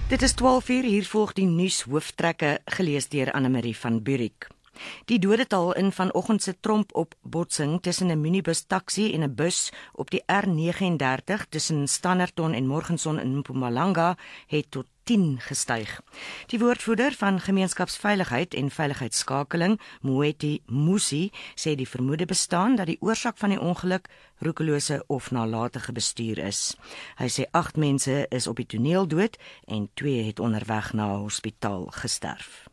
Dit is 12:00, hier volg die nuushooftrekke gelees deur Annemarie van Burik. Die dodetal in vanoggend se trompopbotsing tussen 'n minibus taxi en 'n bus op die R39 tussen Standerton en Morgenson in Mpumalanga het tot 10 gestyg. Die woordvoerder van gemeenskapsveiligheid en veiligheidsskakeling, Moeti Musi, sê die vermoede bestaan dat die oorsaak van die ongeluk roekelose of nalatige bestuur is. Hy sê 8 mense is op die toneel dood en 2 het onderweg na 'n hospitaal gesterf.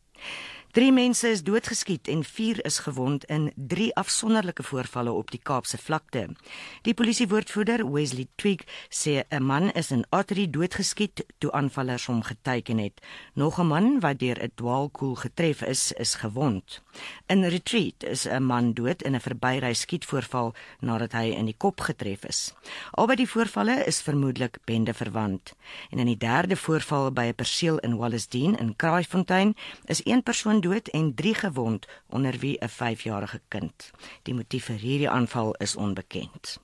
3 mense is doodgeskiet en 4 is gewond in 3 afsonderlike voorvalle op die Kaapse vlakte. Die polisiewoordvoerder Wesley Twig sê 'n man is in Attery doodgeskiet toe aanvallers hom geteiken het. Nog 'n man wat deur 'n dwaalkoel getref is gewond. In Retreat is 'n man dood in 'n verbyry skietvoorval nadat hy in die kop getref is. Albei die voorvalle is vermoedelik bendeverwant. En in die derde voorval by 'n perseel in Wallisdean in Kraaifontein is 1 persoon dood en 3 gewond, onder wie 'n 5-jarige kind. Die motief vir hierdie aanval is onbekend.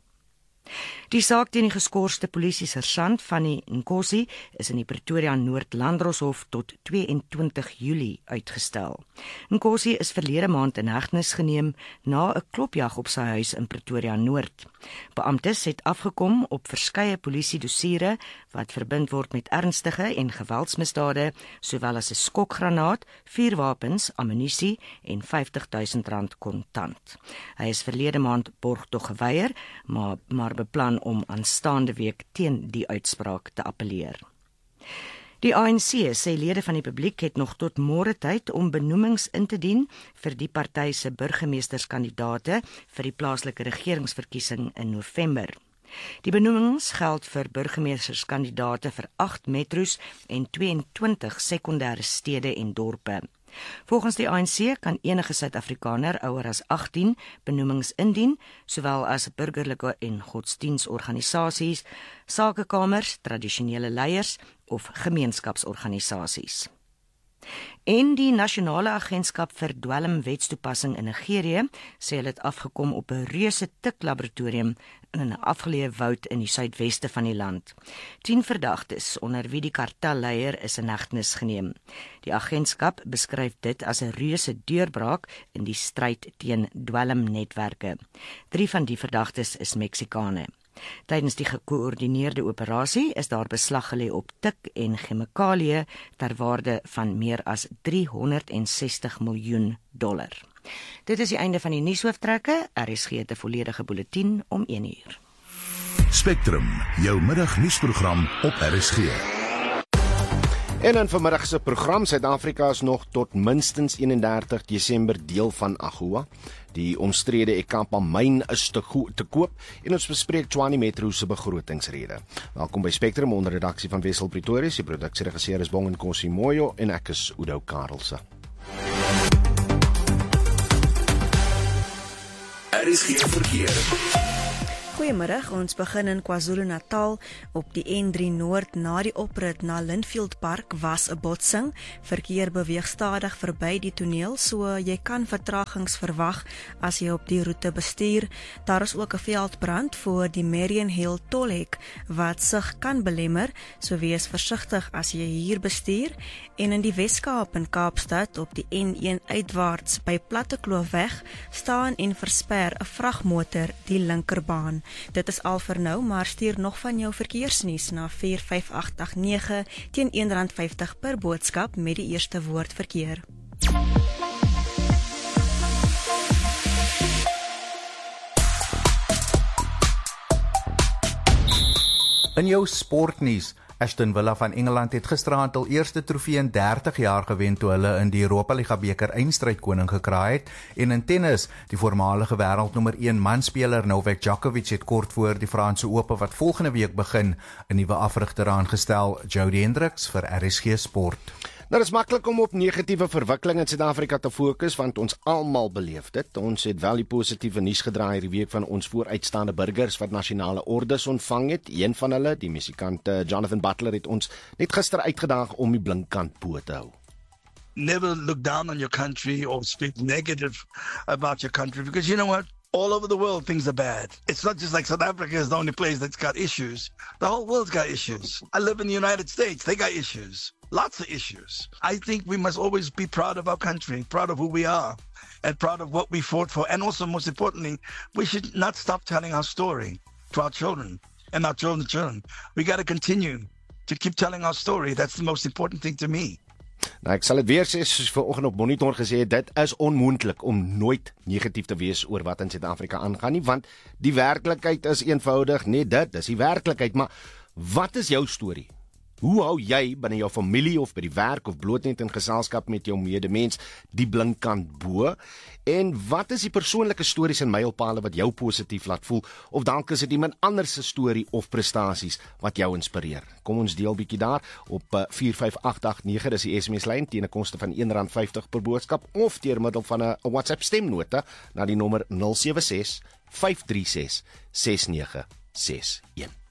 Die saak teen die geskorste polisiesersant van die Nkosi is in die Pretoria Noord Landdroshof tot 22 Julie uitgestel. Nkosi is verlede maand in hegtenis geneem na 'n klopjag op sy huis in Pretoria Noord. Beamptes het afgekom op verskeie polisiedossiere wat verbind word met ernstige en geweldsmisdade, sowel as 'n skokgranaat, 4 wapens, ammunisie en R50.000 kontant. Hy is verlede maand borgtog geweier, maar beplan om aanstaande week teen die uitspraak te appeleer. Die ANC sê lede van die publiek het nog tot môre tyd om benoemings in te dien vir die party se burgemeesterskandidaate vir die plaaslike regeringsverkiesing in November. Die benoemings geld vir burgemeesterskandidaate vir 8 metros en 22 sekondêre stede en dorpe. Volgens die ANC kan enige Suid-Afrikaner ouer as 18 benoemings indien, sowel as burgerlike en godsdienstorganisasies, sakekamers, tradisionele leiers of gemeenskapsorganisasies. En die Nasionale Agentskap vir Dwelmwetstoepassing in Nigerië sê hulle het afgekom op 'n reuse tiklaboratorium in 'n afgeleë woud in die suidweste van die land. 10 verdagtes, onder wie die kartelleier, is in hegtenis geneem. Die agentskap beskryf dit as 'n reuse deurbraak in die stryd teen dwelmnetwerke. 3 van die verdagtes is Meksikane. Tydens die gekoördineerde operasie is daar beslag gelê op tik en chemikalieë ter waarde van meer as $360 miljoen. Dit is die einde van die nuushooftrekke. RSG het 'n volledige bulletin om 1:00. Spectrum, jou middagnuusprogram op RSG. En in vanmiddag se program, Suid-Afrika is nog tot minstens 31 Desember deel van AGOA. Die omstrede Ekapa myn is te koop en ons bespreek Tshwane Metro se begrotingsrede. Welkom by Spectrum onder redaksie van Wessel Pretorius. Die produksieregisseur is Bonginkosi Moyo en ek is Udo Karelse. RSG verkeer. Goeiemiddag, ons begin in KwaZulu-Natal. Op die N3 Noord na die oprit na Linfield Park was 'n botsing. Verkeer beweeg stadig verby die toneel, so jy kan vertragings verwag as jy op die roete bestuur. Daar is ook 'n veldbrand voor die Marion Hill tolhek wat sig kan belemmer, so wees versigtig as jy hier bestuur. En in die Weskaap in Kaapstad op die N1 uitwaarts by Plattekloofweg staan en versper 'n vragmotor die linkerbaan. Dit is al vir nou, maar stuur nog van jou verkeersnuus na 45889 teen R1.50 per boodskap met die eerste woord verkeer. In jou sportnuus, Aston Villa van Engeland het gisteraand hul eerste trofee in 30 jaar gewen toe hulle in die Europa Liga beker eindstryd koning gekraai het. En in tennis, die voormalige wêreldnommer 1 manspeler Novak Djokovic het kort voor die Franse Ope wat volgende week begin 'n nuwe afrigter aangestel, Jody Hendricks vir RSG Sport. Nou, dit is maklik om op negatiewe verwikkeling in Suid-Afrika te fokus, want ons almal beleef dit. Ons het wel die positiewe nuus gedraai hierdie week van ons vooruitstaande burgers wat nasionale ordes ontvang het. Een van hulle, die musikant Jonathan Butler, het ons net gister uitgedaag om die blinkkant bo te hou. Never look down on your country or speak negative about your country, because you know what? All over the world, things are bad. It's not just like South Africa is the only place that's got issues. The whole world's got issues. I live in the United States. They got issues. Lots of issues. I think we must always be proud of our country, proud of who we are, and proud of what we fought for. And also, most importantly, we should not stop telling our story to our children and our children's children. We got to continue to keep telling our story. That's the most important thing to me. Nou, ek sal dit weer sê, soos vanoggend op Monitor gesê het, dit is onmoontlik om nooit negatief te wees oor wat in Suid-Afrika aangaan nie, want die werklikheid is eenvoudig, net dit, dis die werklikheid, maar wat is jou storie? Hoe hou jy binne jou familie of by die werk of bloot net in geselskap met jou medemens die blinkkant bo? En wat is die persoonlike stories en mylpale wat jou positief laat voel? Of dalk is dit iemand anders se storie of prestasies wat jou inspireer? Kom ons deel bietjie daar op 45889, dis die SMS-lyn teen 'n koste van R1.50 per boodskap of deur middel van 'n WhatsApp stemnota na die nommer 076 536 6961.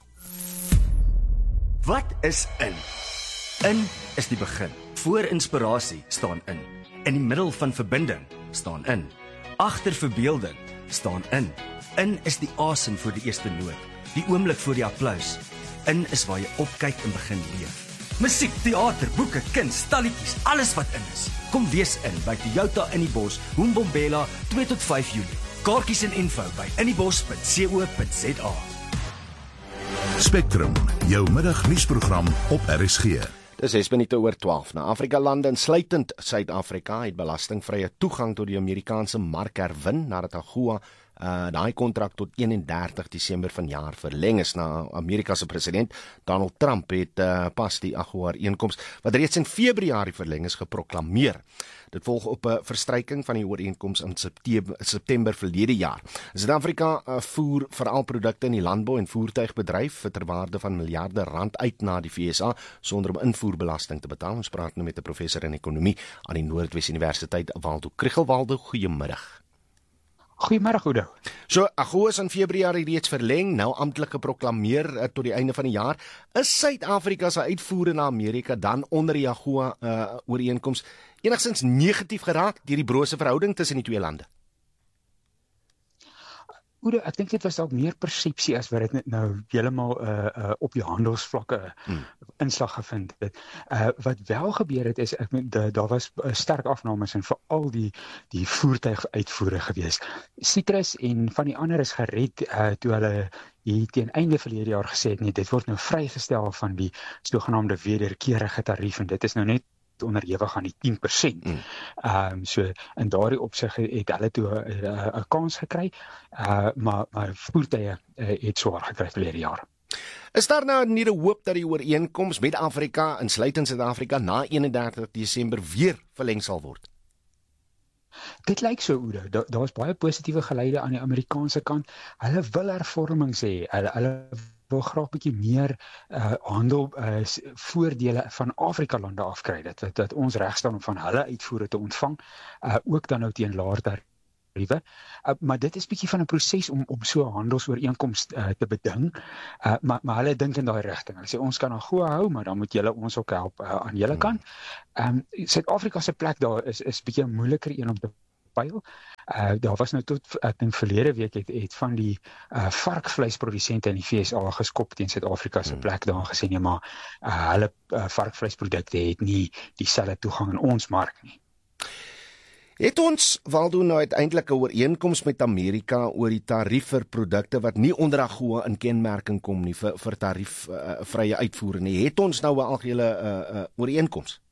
Wat is in? In is die begin. Voor inspirasie staan in. In die middel van verbinding staan in. Agter verbeelding staan in. In is die asem voor die eerste noot. Die oomblik voor die applous. In is waar jy opkyk en begin leef. Musiek, teater, boeke, kuns, stalletjies, alles wat in is. Kom wees in by Toyota in die Bos, Mbombela 2 tot 5 Julie. Kaartjies en info by inniebos.co.za. Spectrum, jou middagnuusprogram op RSG. Dis 6 minute oor 12. Na Afrika-lande insluitend Suid-Afrika het belastingvrye toegang tot die Amerikaanse mark herwin nadat AGOA daai kontrak tot 31 Desember vanjaar verleng is. Na Amerika se president Donald Trump het pas die AGOA-ooreenkoms wat reeds in Februarie verleng is geproklameer. Dit volg op 'n verstryking van die ooreenkoms in September verlede jaar. Suid-Afrika voer veral produkte in die landbou en voertuigbedryf ter waarde van miljarde rand uit na die VSA sonder om invoerbelasting te betaal. Ons praat nou met 'n professor in ekonomie aan die Noordwes Universiteit, Waldo Krugel. Waldo, goeiemiddag. Goeiemiddag, Oudo. So, AGOA is in Februarie reeds verleng, nou amptelik geproklameer tot die einde van die jaar. Is Suid-Afrika se uitvoere na Amerika dan onder die AGOA ooreenkoms enigstens negatief geraak deur die brose verhouding tussen die twee lande? Oudo, ek dink dit was dalk meer persepsie as wat dit net nou heeltemal op die handelsvlakke inslag gevind het. Wat wel gebeur het is, daar was sterk afnames en veral die voertuiguitvoere gewees. Citrus en van die ander is gered toe hulle hier teen einde verlede jaar gesê het, nee, dit word nou vrygestel van die sogenaamde wederkerige tarief en dit is nou net onderhewig aan die 10%. So in daardie opsig het hulle toe 'n kans gekry, maar voertuie het swaar gekry verlede jaar. Is daar nou nie 'n hoop dat die ooreenkoms met Afrika, insluitend Suid-Afrika, na 31 Desember weer verleng sal word? Dit lyk so, Oudo. Daar is baie positiewe geluide aan die Amerikaanse kant. Hulle wil hervormings hê. Hulle wil graag 'n bietjie meer handel voordele van Afrika lande afkry, dat ons reg staan om van hulle uitvoere te ontvang, ook dan nou teen laer tariewe. Maar dit is bietjie van 'n proses om so 'n handelsooreenkoms te beding, maar hulle dink in daai rigting. Hulle sê ons kan AGOA hou, maar dan moet julle ons ook help aan julle kant. Suid-Afrika se plek daar is bietjie 'n moeiliker een om te pyl. Daar was nou tot, ek dink verlede week het van die varkvleisprodusente in die VSA geskop teen Suid-Afrika se plek daar gesê, nee, maar hulle varkvleisprodukte het nie dieselfde toegang in ons mark nie. Het ons, Waldo, nou uiteindelik 'n ooreenkoms met Amerika oor die tarief vir produkte wat nie onder AGOA in kenmerking kom nie vir tariefvrye uitvoere nie? Het ons nou 'n algehele ooreenkoms?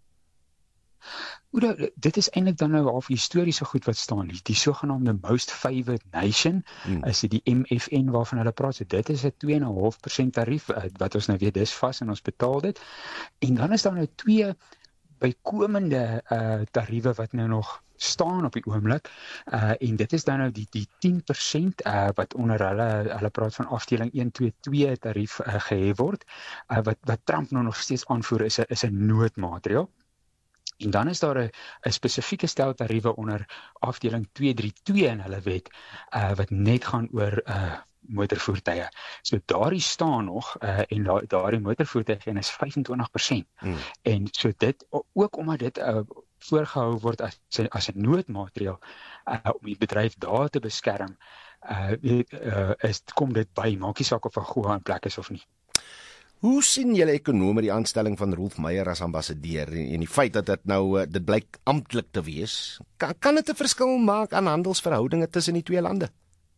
Dit is eintlik dan nou half historiese goed wat staan. Die sogenaamde Most Favored Nation, is dit die MFN waarvan hulle praat. So dit is 'n 2,5% tarief wat ons nou weet dis vas en ons betaal dit. En dan is daar nou twee bykomende tariewe wat nou nog staan op die oomblik, en dit is dan nou die 10% wat onder hulle praat van afdeling 122 tarief gehef word, wat Trump nou nog steeds aanvoer is 'n noodmaatreël. En dan is daar 'n spesifieke stel tariewe onder afdeling 232 in hulle wet, wat net gaan oor motorvoertuie. So daardie staan nog, en daardie motorvoertuie is 25%. En so dit, ook omdat dit voorgehou word as 'n noodmaatreël, om die bedryf daar te beskerm, kom dit by, maak nie saak of AGOA in plek is of nie. Hoe sien julle ekonome die aanstelling van Rolf Meyer as ambassadeur en die feit dat dit blyk amptelik te wees? Kan dit 'n verskil maak aan handelsverhoudinge tussen die twee lande?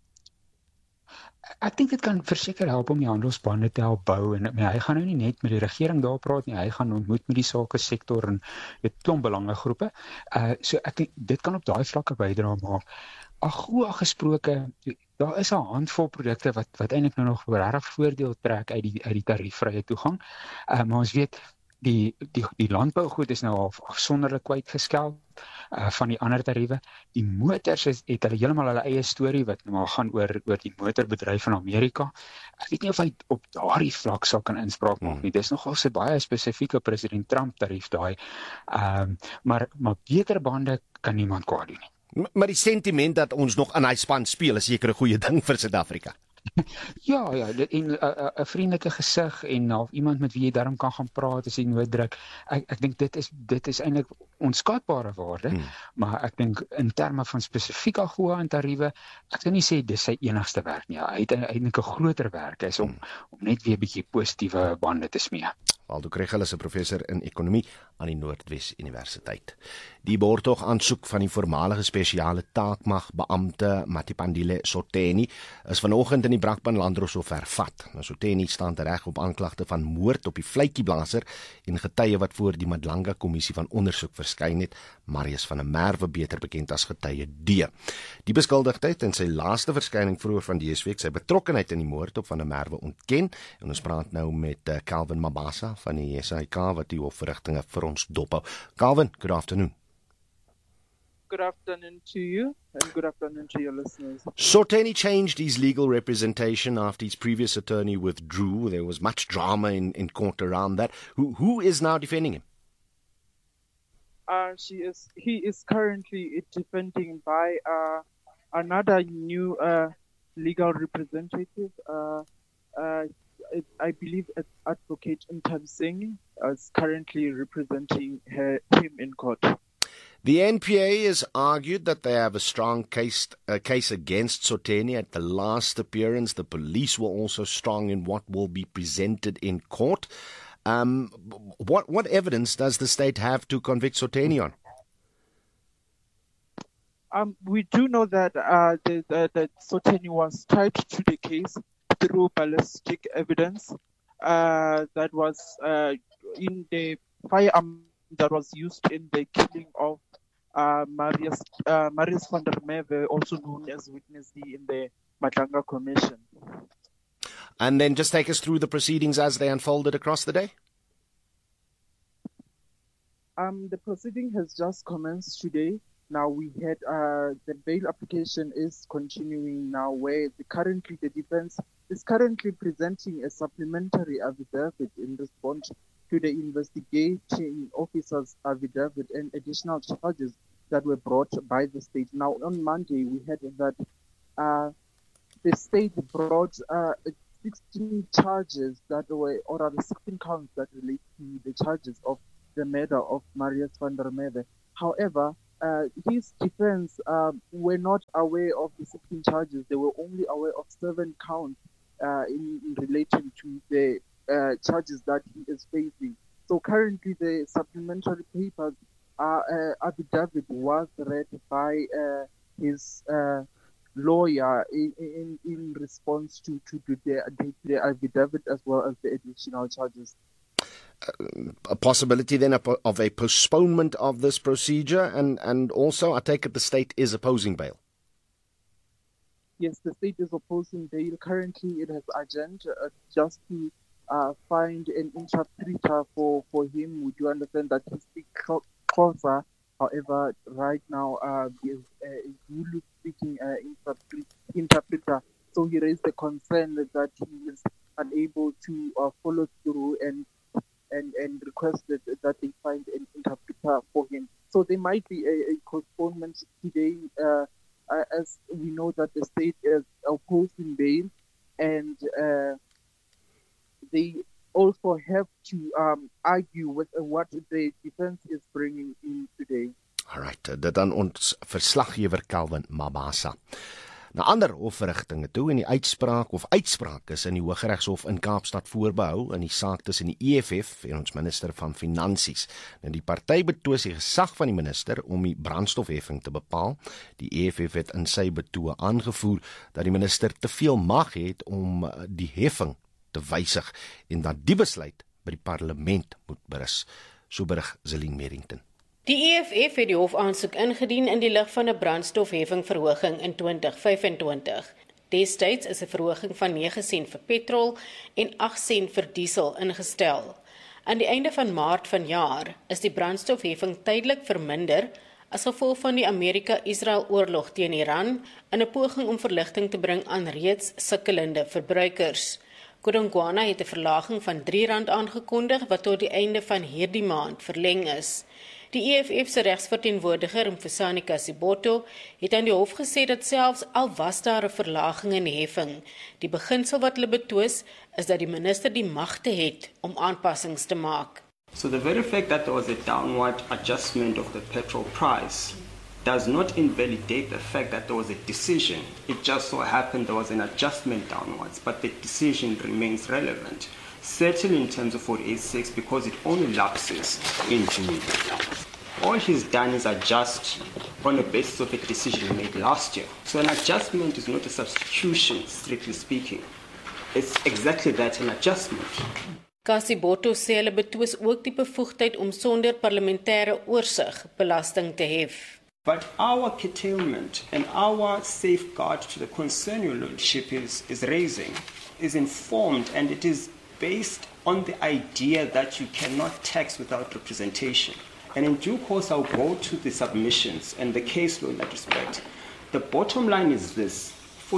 Ek dink dit kan verseker help om die handelsbande te help bou en hy gaan nou nie net met die regering daar praat nie, hy gaan ontmoet met die sake sektor en dit klomp belangegroepe. So ek dink dit kan op daai vlakke bydra maak. AGOA gesproke, daar is 'n handvol produkte wat eintlik nou nog regtig voordeel trek uit die tariefvrye toegang. Maar ons weet die landbougoed is nou al afsonderlik kwytgeskel van die ander tariewe. Die motors het hulle heeltemal hulle eie storie wat nou gaan oor die motorbedryf van Amerika. Ek weet nie of hy op daardie vlak sal kan inspraak maak nie. Dis nogal 'n baie spesifieke president Trump tarief daai. Maar beter bande kan niemand kwaad doen nie. Maar die sentiment dat ons nog aan hy span speel is seker 'n goeie ding vir Suid-Afrika. Ja, en 'n vriendelike gesig en iemand met wie jy daarom kan gaan praat as jy nooddruk. Ek dink dit is eintlik onskatbare waarde, maar ek dink in terme van spesifiek AGOA en tariewe, ek kan nie sê dis sy enigste werk nie. Hy het eintlik 'n groter werk is om net weer 'n bietjie positiewe bande te smee. Waldo Kregel is 'n professor in ekonomie aan die Noordwes Universiteit. Die borgtog aansoek van die voormalige spesiale taakmagbeampte Matipandile Sotheni is vanoggend in die Brakpan Landdroshof hervat. Sotheni staan reg op aanklagte van moord op die vletjieblaser en getuie wat voor die Madlanga kommissie van ondersoek verskyn het, Marius van der Merwe beter bekend as getuie D. Die beskuldigde het in sy laaste verskyning vroeër van dese week sy betrokkenheid in die moord op van der Merwe ontken en ons praat nou met Calvin Mabasa van die SAIK wat die hofverrigtinge vir ons dophou. Calvin, good afternoon. Good afternoon to you and good afternoon to your listeners. Sotheni changed his legal representation after his previous attorney withdrew. There was much drama in court around that. Who is now defending him? He is currently defending by another new legal representative. I believe Advocate Intab Singh is currently representing him in court. The NPA has argued that they have a strong case against Sotheni at the last appearance. The police were also strong in what will be presented in court. What evidence does the state have to convict Sotheni on? We do know that that Sotheni was tied to the case through ballistic evidence that was in the firearm that was used in the killing of Marius van der Merwe, also known as Witness D in the Madlanga Commission. And then just take us through the proceedings as they unfolded across the day. The proceeding has just commenced today. Now we had the bail application is continuing now, where currently the defense is currently presenting a supplementary affidavit in response to the investigating officers' affidavit and additional charges that were brought by the state. Now on Monday we had that the state brought 16 charges that were, or rather 16 counts that relate to the charges of the murder of Marius van der Merwe. However, his defense were not aware of the 16 charges. They were only aware of 7 counts in relation to the charges that he is facing. So currently the supplementary papers affidavit was read by his lawyer in response to the affidavit as well as the additional charges. A possibility then of a postponement of this procedure, and also I take it the state is opposing bail. Yes, the state is opposing bail. Currently it has agenda just to find an interpreter for him. We do understand that he speaks Xhosa. However, right now he is a Zulu speaking interpreter. So he raised the concern that he is unable to follow through and requested that they find an interpreter for him. So there might be a postponement today, as we know that the state is opposing bail, and they also have to argue with what the defense is bringing in today. Alright, dit dan ons verslaggewer Calvin Mabasa. na ander hofverrigtinge toe en die uitspraak is in die Hooggeregshof in Kaapstad voorbehou in die saak tussen die EFF en ons minister van Finansies. Nou die party betwis die gesag van die minister om die brandstofheffing te bepaal. Die EFF het in sy betoog aangevoer dat die minister te veel mag het om die heffing te wysig en dat die besluit by die parlement moet berus. So berig Zelin Merrington. Die EFF het die hofaansoek ingedien in die lig van 'n brandstofheffingverhoging in 2025. Destyds is 'n verhoging van 9 sent vir petrol en 8 sent vir diesel ingestel. Aan die einde van Maart vanjaar is die brandstofheffing tydelik verminder as gevolg van die Amerika-Israel-oorlog teen Iran in 'n poging om verligting te bring aan reeds sukkelende verbruikers. Godongwana het 'n verlaging van R3 aangekondig wat tot die einde van hierdie maand verleng is. Die EFF se regsverteenwoordiger, Mfusani Kasiboto, het aan die hof gesê dat selfs al was daar 'n verlaging in die heffing, die beginsel wat hulle betwis is dat die minister die magte het om aanpassings te maak. So the very fact that there was a downward adjustment of the petrol price does not invalidate the fact that there was a decision. It just so happened there was an adjustment downwards, but the decision remains relevant. Certainly in terms of 486, because it only lapses in June. All he's done is adjust on the basis of a decision made last year. So an adjustment is not a substitution, strictly speaking. It's exactly that, an adjustment. Kasiboto sê hulle betwis ook die bevoegdheid om sonder parlementêre oorsig belasting te hef. But our curtailment and our safeguard to the concern your lordship is raising is informed, and it is based on the idea that you cannot tax without representation. And in due course, I'll go to the submissions and the case law in that respect. The bottom line is this: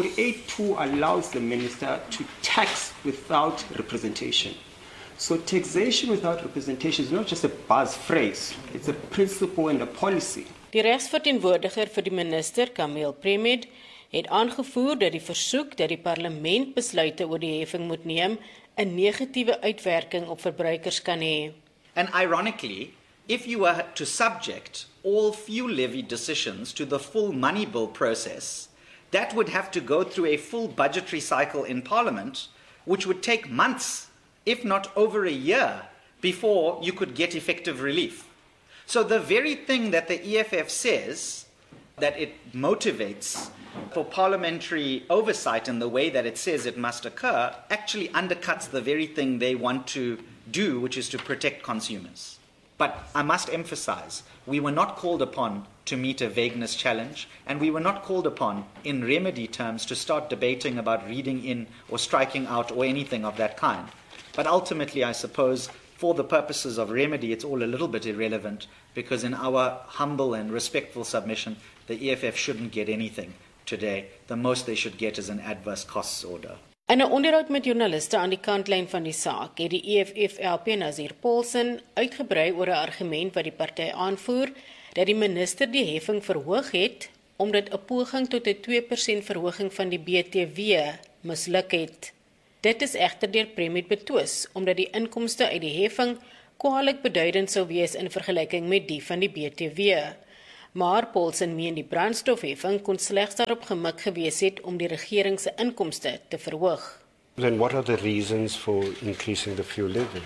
48.2 allows the minister to tax without representation. So taxation without representation is not just a buzz phrase, it's a principle and a policy. Die regsverteenwoordiger vir die minister, Kameel Premed, het aangevoer dat die versoek dat die parlement besluite oor die heffing moet neem 'n negatiewe uitwerking op verbruikers kan hê. And ironically, if you were to subject all fuel levy decisions to the full money bill process, that would have to go through a full budgetary cycle in Parliament, which would take months, if not over a year, before you could get effective relief. So the very thing that the EFF says, that it motivates for parliamentary oversight in the way that it says it must occur, actually undercuts the very thing they want to do, which is to protect consumers. But I must emphasize, we were not called upon to meet a vagueness challenge, and we were not called upon in remedy terms to start debating about reading in or striking out or anything of that kind. But ultimately, I suppose, for the purposes of remedy, it's all a little bit irrelevant, because in our humble and respectful submission, the EFF shouldn't get anything today. The most they should get is an adverse costs order. In 'n onderhoud met joernaliste aan die kantlyn van die saak, het die EFF-LP Nazir Paulsen uitgebrei oor 'n argument wat die party aanvoer dat die minister die heffing verhoog het omdat 'n poging tot 'n 2% verhoging van die BTW misluk het. Dit is egter deur Premed betwis omdat die inkomste uit die heffing kwaliek beduidend sou wees in vergelyking met die van die BTW. Maar Paulsen meen die brandstofheffing kon slegs daarop gemik gewees het om die regering se inkomste te verhoog. Then what are the reasons for increasing the fuel levy?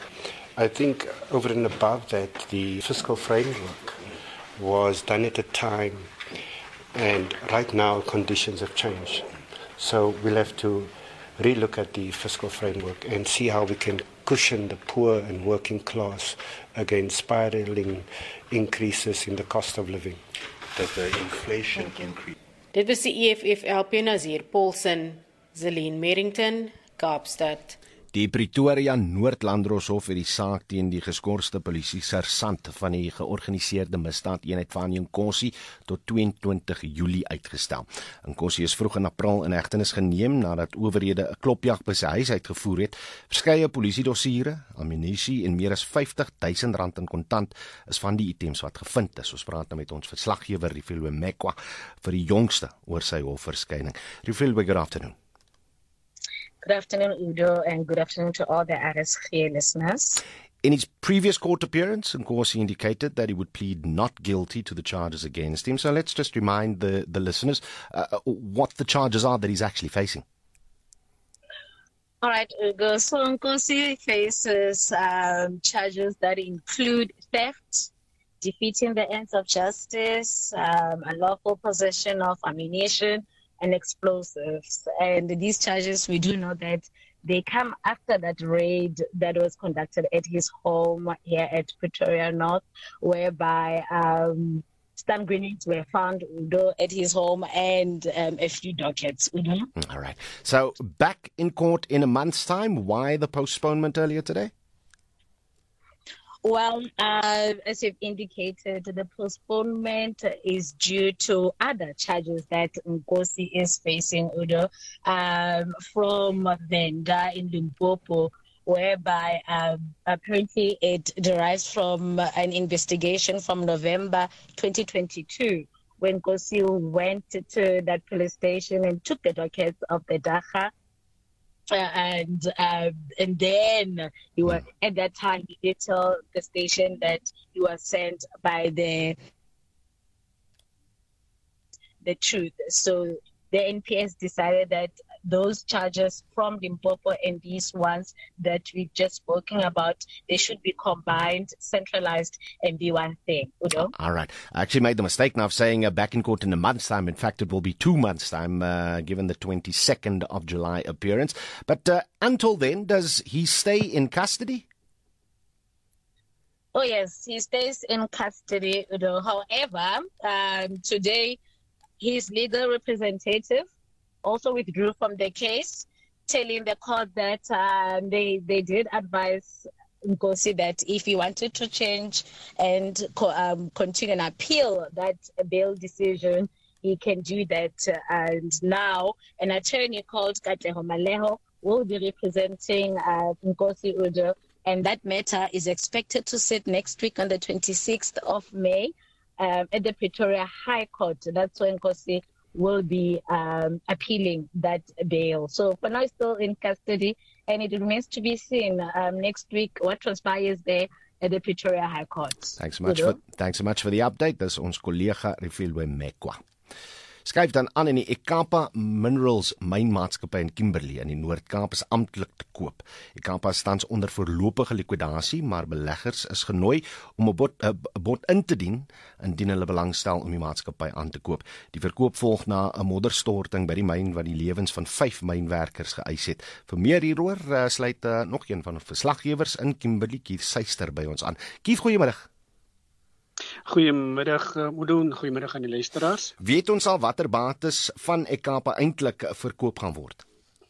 I think over and above that, the fiscal framework was done at a time, and right now conditions have changed. So we'll have to relook at the fiscal framework and see how we can cushion the poor and working class against spiraling increases in the cost of living. That the inflation increase. Dit was die EFF-LP Nazir Paulsen, Zelin Merrington, Kaapstad. Die Pretoria Noord-Landdroshof het die saak teen die geskorste polisiesersant van die georganiseerde misdaadeenheid van Nkosi tot 22 Julie uitgestel. Nkosi is vroeg in April in hegtenis geneem nadat owerhede 'n klopjag by sy huis uitgevoer het. Verskeie polisiedossiere, ammunisie en meer as R50.000 in kontant is van die items wat gevind is. Ons praat nou met ons verslaggewer Rifilwe Mekwa vir die jongste oor sy hofverskyning. Rifilwe, good afternoon. Good afternoon, Udo, and good afternoon to all the RSG listeners. In his previous court appearance, Nkosi indicated that he would plead not guilty to the charges against him. So let's just remind the listeners what the charges are that he's actually facing. All right, Ugo. So Nkosi faces charges that include theft, defeating the ends of justice, unlawful possession of ammunition and explosives. And these charges, we do know that they come after that raid that was conducted at his home here at Pretoria North, whereby stun grenades were found, Udo, at his home and a few dockets. Udo. All right. So back in court in a month's time. Why the postponement earlier today? Well, as you've indicated, the postponement is due to other charges that Nkosi is facing, Udo, from Venda in Limpopo, whereby apparently it derives from an investigation from November 2022, when Nkosi went to that police station and took the dockets of the Dagga. And then he was at that time he did tell the station that he was sent by the truth. So the NPS decided that those charges from Limpopo and these ones that we've just spoken about, they should be combined, centralized, and be one thing. Udo? All right. I actually made the mistake now of saying back in court in a month's time. In fact, it will be 2 months' time, given the 22nd of July appearance. But until then, does he stay in custody? Oh, yes, he stays in custody, Udo. However, today, his legal representative also withdrew from the case, telling the court that they did advise Nkosi that if he wanted to change and continue and appeal that bail decision, he can do that. And now an attorney called Katleho Maleho will be representing Nkosi Udo, and that matter is expected to sit next week on the 26th of May at the Pretoria High Court. That's when Nkosi will be appealing that bail. So for now, he's still in custody, and it remains to be seen next week what transpires there at the Pretoria High Court. Thanks so much for the update. Dis ons kollega Refilwe Mekwa. Skuif dan aan in die Ekapa Minerals mynmaatskappy in Kimberley in die Noord-Kaap is amptelik te koop. Ekapa tans onder voorlopige likwidasie, maar beleggers is genooi om 'n bod in te dien indien hulle belangstel om die maatskappy aan te koop. Die verkoop volg na 'n modderstorting by die myn wat die lewens van 5 mynwerkers geëis het. Vir meer hieroor sluit nog een van die verslaggewers in Kimberley, Keith Suister, by ons aan. Keith, goeiemiddag. Goeiemiddag, Moedoen. Goeiemiddag aan die luisteraars. Weet ons al watter bates van Ekapa eintlik verkoop gaan word?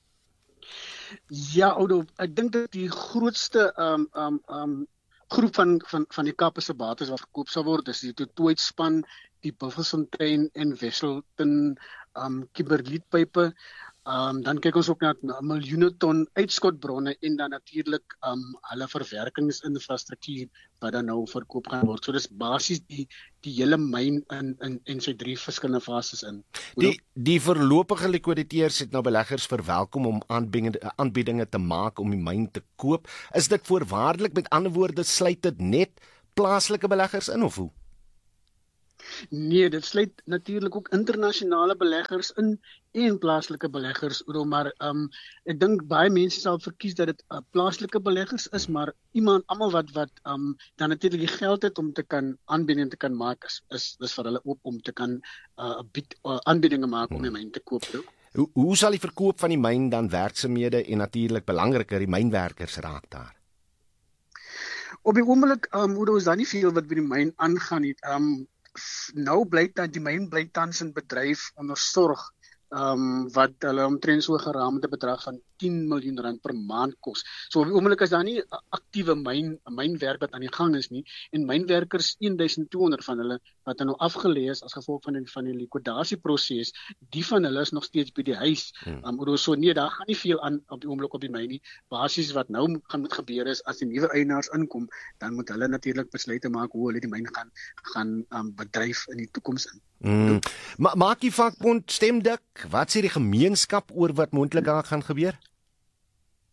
Ja, Oudo, ek dink dat die grootste groep van Ekapa se bates wat verkoop sal word, is die Totoitspan, die Buffelsfontein en Wesselton Kimberleypype. Dan kyk ons ook na miljoene ton uitskotbronne en dan natuurlik hulle verwerkingsinfrastruktuur wat dan nou verkoop gaan word. So dis basies die hele myn in sy 3 verskillende fases in. Die voorlopige likwiditeurs het nou beleggers verwelkom om aanbiedinge te maak om die myn te koop. Is dit voorwaardelik? Met ander woorde, sluit dit net plaaslike beleggers in of hoe? Nee, dit sluit natuurlik ook internasionale beleggers in en plaaslike beleggers, maar ek dink baie mense sal verkies dat dit plaaslike beleggers is, maar almal wat dan natuurlik die geld het om te kan aanbieding te kan maak, is vir hulle ook om te kan aanbiedinge maak om die myn te koop. Hoe sal die verkoop van die myn dan werksamehede en natuurlik belangriker die mynwerkers raak daar? Op die oomblik is daar nie veel wat by die myn aangaan nie. Nou blyk dat die myn bly tans in bedryf onder sorg, wat hulle omtrent so geraamde bedrag van 10 miljoen rand per maand kos. So op die oomblik is daar nie aktiewe mynwerk wat aan die gang is nie, en mynwerkers 1200 van hulle wat nou afgelees as gevolg van die likwidasieproses, die van hulle is nog steeds by die huis. So nee, daar gaan nie veel aan op die oomblik op die myn nie. Basies wat nou moet gebeur is, as die nuwe eienaars inkom, dan moet hulle natuurlik besluite maak hoe hulle die myn gaan bedryf in die toekoms in. Maak die vakbond stem dik? Wat sê die gemeenskap oor wat moontlik daar gaan gebeur?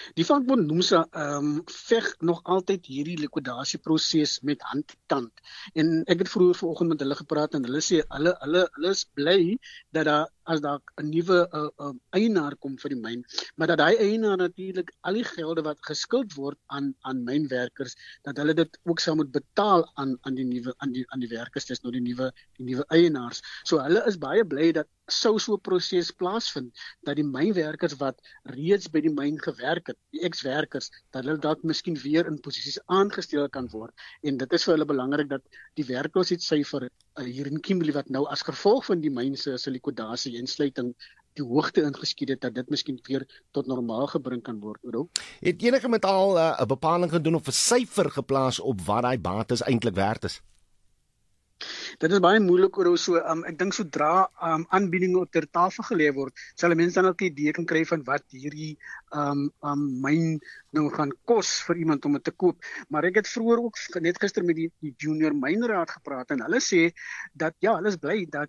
Die vakbond NUMSA veg nog altyd hierdie likwidasieproses met hand en tand. En ek het vroeër vanoggend met hulle gepraat en hulle sê hulle is bly dat as daar 'n nuwe eienaar kom vir die myn, maar dat daai eienaar natuurlik al die gelde wat geskuld word aan mynwerkers, dat hulle dit ook sou moet betaal aan die werkers, dis nou die nuwe eienaars. So hulle is baie bly dat sou so 'n proses plaasvind, dat die mynwerkers wat reeds by die myn gewerk het, die ex-werkers, dat hulle dalk miskien weer in posisies aangestel kan word. En dit is vir hulle belangrik dat die werkloosheidssyfer hier in Kimberley wat nou as gevolg van die myn se likwidasie en sluiting die hoogte ingeskiet het, dat dit miskien weer tot normaal gebring kan word, Oudo. Het enige met al 'n bepaling gedoen of 'n syfer geplaas op wat daai bates eintlik werd is? Dit is baie moeilik oor so ek dink sodra aanbiedinge ter tafel gelê word, sal mense dan ook 'n idee kan kry van wat hierdie myn nou gaan kos vir iemand om dit te koop. Maar ek het vroeër ook net gister met die junior mynraad gepraat en hulle sê dat ja, hulle is bly dat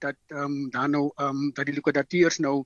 die likwidateurs nou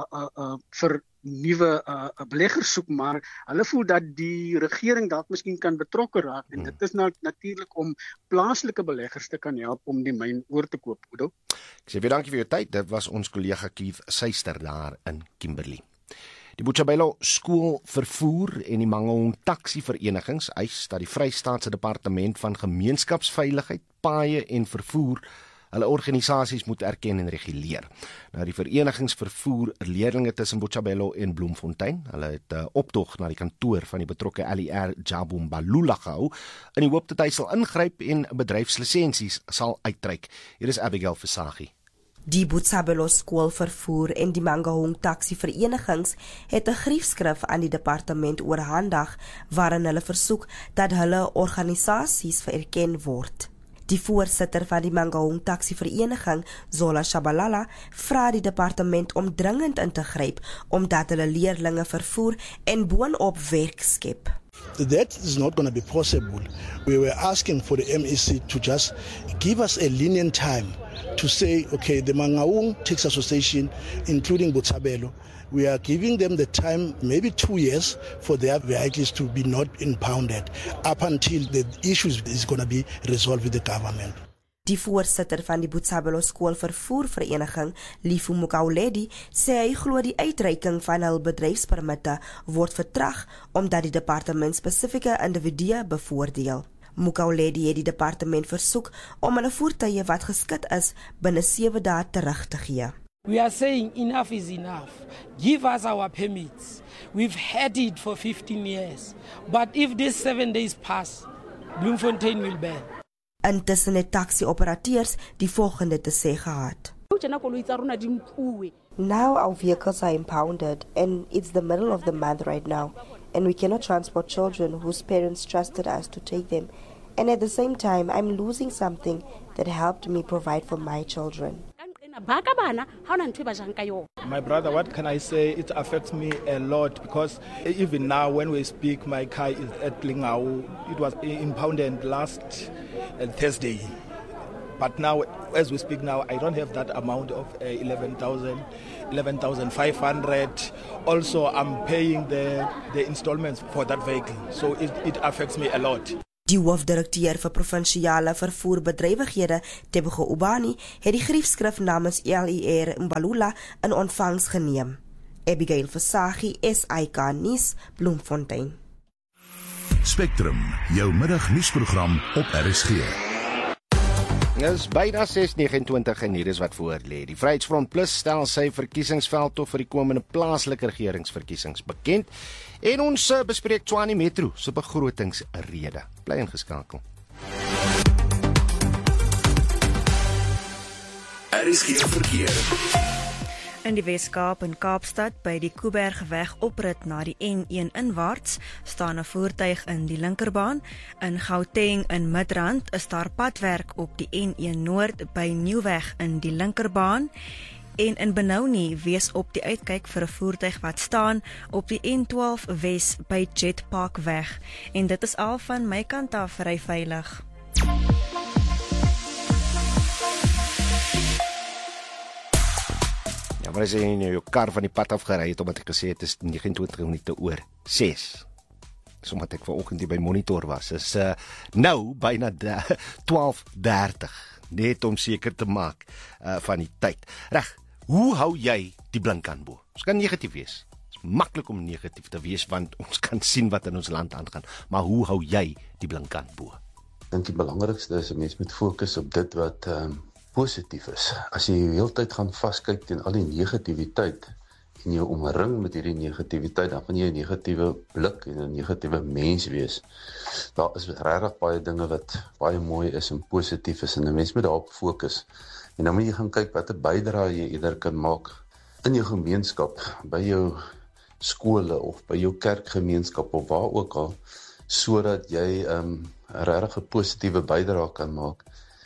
vir nuwe beleggers soek, maar hulle voel dat die regering dalk miskien kan betrokke raak en dit is natuurlik om plaaslike beleggers te kan help om die myn oor te koop, Oudo. Ek sê baie dankie vir jou tyd. Dit was ons kollega Keith Suister daar in Kimberley. Die Botshabelo skoolvervoer en die Mangaung taxi verenigings eis dat die Vrystaatse Departement van Gemeenskapsveiligheid, Paaie en Vervoer hulle organisasies moet erken en reguleer. Nou die verenigings vervoer leerlinge tussen Botshabelo en Bloemfontein. Hulle het 'n optog na die kantoor van die betrokke LER Jabu Mbalula gehou in die hoop dat hy sal ingryp en bedryfslisensies sal uitreik. Hier is Abigail Versaghi. Die Botshabelo skoolvervoer en die Mangaung taxi verenigings het 'n griefskrif aan die departement oorhandig waarin hulle versoek dat hulle organisasies vererken word. Die voorsitter van die Mangaung taxi vereniging, Zola Shabalala, vra die departement om dringend in te gryp omdat hulle leerlinge vervoer en boonop werk skep. That is not going to be possible. We were asking for the MEC to just give us a lenient time to say, okay, the Mangaung Taxi Association, including Botshabelo, we are giving them the time, maybe 2 years, for their vehicles to be not impounded up until the issue is going to be resolved with the government. Die voorsitter van die Botshabelo skoolvervoervereniging, Lifu Mukauledi, sê hy glo die uitreiking van hul bedryfspermitte word vertrag omdat die departement spesifieke individue bevoordeel. Mukauledi het die departement versoek om hulle voertuie wat geskit is binne 7 dae terug te gee. We are saying enough is enough. Give us our permits. We've had it for 15 years. But if these 7 days pass, Bloemfontein will ban. Intussen het taxi-operateurs die volgende te sê gehad. Now our vehicles are impounded and it's the middle of the month right now and we cannot transport children whose parents trusted us to take them. And at the same time, I'm losing something that helped me provide for my children. My brother, what can I say? It affects me a lot because even now when we speak, my car is at Lingau. It was impounded last Thursday. But now, as we speak now, I don't have that amount of 11,500. Also, I'm paying the installments for that vehicle. So it affects me a lot. Die hoofdirekteur vir provinsiale vervoerbedrywighede, Tebogo Ubani, het die griefskrif namens LER Mbalula in ontvangs geneem. Abigail Versaghi, SAK nuus, Bloemfontein. Spectrum, jou middagnuusprogram op RSG. Dit is byna 6:29 en hier is wat voor lê. Die Vryheidsfront Plus stel sy verkiesingsveldtog vir die komende plaaslike regeringsverkiesings bekend en ons bespreek Tshwane Metro se begrotingsrede. Bly ingeskakel. RSG verkeer. In die Weskaap en Kaapstad by die Kuibergweg oprit na die N1 inwaarts staan 'n voertuig in die linkerbaan. In Gauteng in Midrand is daar padwerk op die N1 Noord by Nieuweg in die linkerbaan. En in Benoni wees op die uitkyk vir 'n voertuig wat staan op die N12 Wes by Jetparkweg. En dit is al van my kant af, ry veilig. Dan maar as jy in jou kar van die pad af gery het, omdat ek gesê het, is 29 minute oor 6. Omdat ek vanoggend hier by monitor was, is nou byna 12:30, net om seker te maak van die tyd. Reg, hoe hou jy die blink aan bo? Ons kan negatief wees. Dit is maklik om negatief te wees, want ons kan sien wat in ons land aangaan. Maar hoe hou jy die blink aan bo? Ek dink die belangrikste is 'n mens moet fokus op dit wat positief is. As jy die hele tyd gaan vaskyk teen al die negativiteit en jou omring met hierdie negativiteit, dan gaan jy 'n negatiewe blik en 'n negatiewe mens wees. Daar is regtig baie dinge wat baie mooi is en positief is en 'n mens moet daarop fokus. En dan moet jy gaan kyk watter bydrae jy eerder kan maak in jou gemeenskap, by jou skole of by jou kerkgemeenskap of waar ook al, sodat jy 'n regtig positiewe bydrae kan maak.